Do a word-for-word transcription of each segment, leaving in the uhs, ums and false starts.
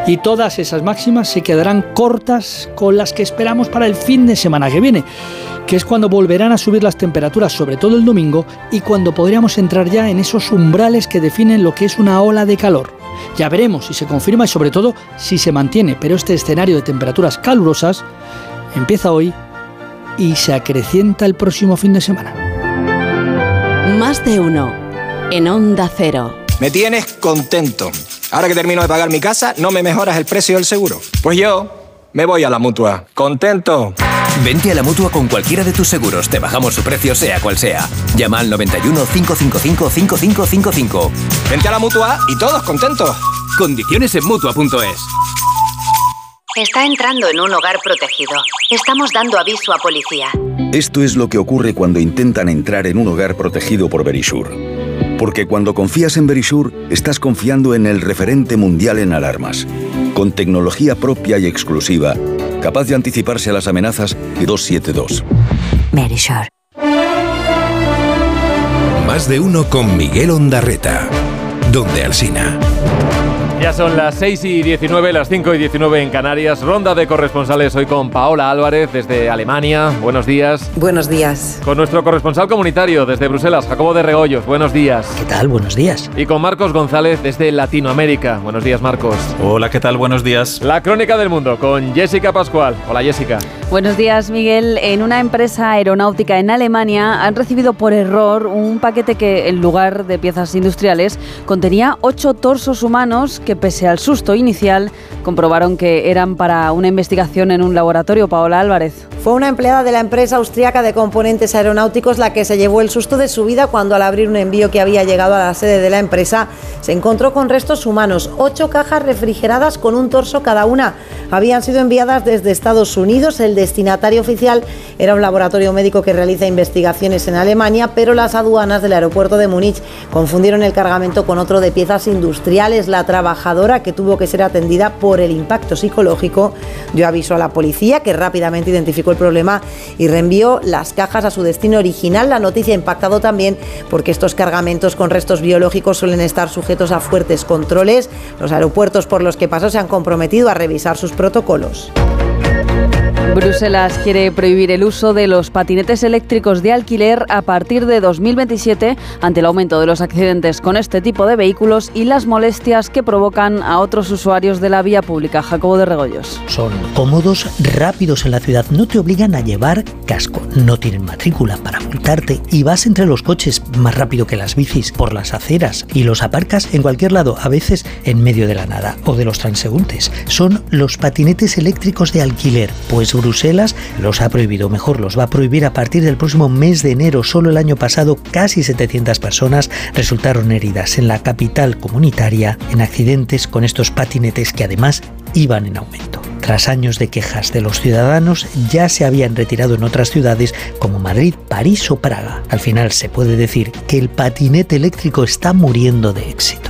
Y todas esas máximas se quedarán cortas con las que esperamos para el fin de semana que viene, que es cuando volverán a subir las temperaturas, sobre todo el domingo, y cuando podríamos entrar ya en esos umbrales que definen lo que es una ola de calor. Ya veremos si se confirma y sobre todo si se mantiene, pero este escenario de temperaturas calurosas empieza hoy y se acrecienta el próximo fin de semana. Más de uno en Onda Cero. Me tienes contento. Ahora que termino de pagar mi casa, ¿no me mejoras el precio del seguro? Pues yo me voy a la Mutua. ¿Contento? Vente a la Mutua con cualquiera de tus seguros. Te bajamos su precio sea cual sea. Llama al noventa y uno, cinco cinco cinco, cinco cinco cinco cinco. Vente a la Mutua y todos contentos. Condiciones en Mutua punto es. Está entrando en un hogar protegido. Estamos dando aviso a policía. Esto es lo que ocurre cuando intentan entrar en un hogar protegido por Verisure. Porque cuando confías en Verisure, estás confiando en el referente mundial en alarmas. Con tecnología propia y exclusiva, capaz de anticiparse a las amenazas de doscientos setenta y dos. Verisure. Más de uno con Miguel Ondarreta. Donde Alsina. Ya son las seis y diecinueve, las cinco y diecinueve en Canarias. Ronda de corresponsales hoy con Paola Álvarez desde Alemania. Buenos días. Buenos días. Con nuestro corresponsal comunitario desde Bruselas, Jacobo de Regoyos. Buenos días. ¿Qué tal? Buenos días. Y con Marcos González desde Latinoamérica. Buenos días, Marcos. Hola, ¿qué tal? Buenos días. La crónica del mundo con Jessica Pascual. Hola, Jessica. Buenos días, Miguel. En una empresa aeronáutica en Alemania han recibido por error un paquete que, en lugar de piezas industriales, contenía ocho torsos humanos que, pese al susto inicial, comprobaron que eran para una investigación en un laboratorio. Paola Álvarez. Fue una empleada de la empresa austríaca de componentes aeronáuticos la que se llevó el susto de su vida cuando, al abrir un envío que había llegado a la sede de la empresa, se encontró con restos humanos. Ocho cajas refrigeradas con un torso cada una habían sido enviadas desde Estados Unidos. El destinatario oficial era un laboratorio médico que realiza investigaciones en Alemania, pero las aduanas del aeropuerto de Múnich confundieron el cargamento con otro de piezas industriales. La trabajadora, que tuvo que ser atendida por el impacto psicológico, dio aviso a la policía, que rápidamente identificó el problema y reenvió las cajas a su destino original. La noticia ha impactado también porque estos cargamentos con restos biológicos suelen estar sujetos a fuertes controles. Los aeropuertos por los que pasó se han comprometido a revisar sus protocolos. Bruselas quiere prohibir el uso de los patinetes eléctricos de alquiler a partir de dos mil veintisiete ante el aumento de los accidentes con este tipo de vehículos y las molestias que provocan a otros usuarios de la vía pública. Jacobo de Regoyos. Son cómodos, rápidos en la ciudad, no te obligan a llevar casco, no tienen matrícula para multarte y vas entre los coches más rápido que las bicis por las aceras y los aparcas en cualquier lado, a veces en medio de la nada o de los transeúntes. Son los patinetes eléctricos de alquiler, pues Bruselas los ha prohibido, mejor los va a prohibir a partir del próximo mes de enero. Solo el año pasado casi setecientas personas resultaron heridas en la capital comunitaria en accidentes con estos patinetes que además iban en aumento. Tras años de quejas de los ciudadanos, ya se habían retirado en otras ciudades como Madrid, París o Praga. Al final se puede decir que el patinete eléctrico está muriendo de éxito.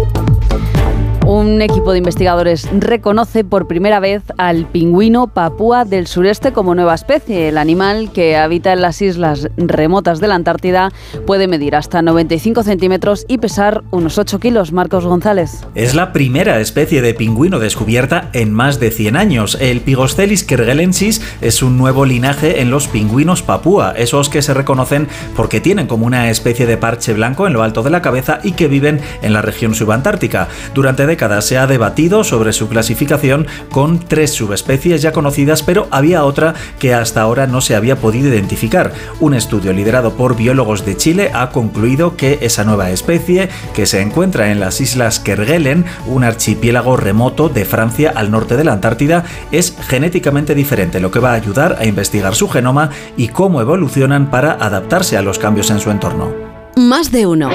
Un equipo de investigadores reconoce por primera vez al pingüino papúa del sureste como nueva especie. El animal, que habita en las islas remotas de la Antártida, puede medir hasta noventa y cinco centímetros y pesar unos ocho kilos. Marcos González. Es la primera especie de pingüino descubierta en más de cien años. El Pygoscelis kerguelensis es un nuevo linaje en los pingüinos papúa, esos que se reconocen porque tienen como una especie de parche blanco en lo alto de la cabeza y que viven en la región subantártica. Durante décadas se ha debatido sobre su clasificación con tres subespecies ya conocidas, pero había otra que hasta ahora no se había podido identificar. Un estudio liderado por biólogos de Chile ha concluido que esa nueva especie, que se encuentra en las islas Kerguelen, un archipiélago remoto de Francia al norte de la Antártida, es genéticamente diferente, lo que va a ayudar a investigar su genoma y cómo evolucionan para adaptarse a los cambios en su entorno. Más de uno.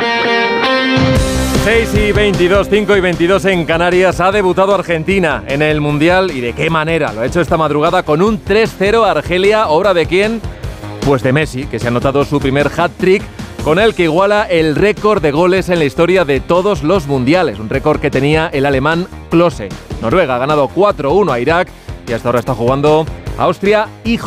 seis y veintidós, cinco y veintidós en Canarias. Ha debutado Argentina en el Mundial. ¿Y de qué manera? Lo ha hecho esta madrugada con un tres cero a Argelia. ¿Obra de quién? Pues de Messi, que se ha anotado su primer hat-trick, con el que iguala el récord de goles en la historia de todos los mundiales. Un récord que tenía el alemán Klose. Noruega ha ganado cuatro uno a Irak y hasta ahora está jugando Austria y